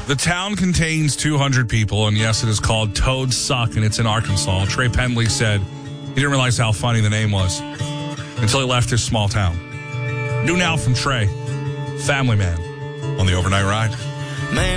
The town contains 200 people, and yes, it is called Toads Suck, and it's in Arkansas. Trey Pendley said he didn't realize how funny the name was until he left his small town. New now from Trey, Family Man, on the Overnight Ride. Man.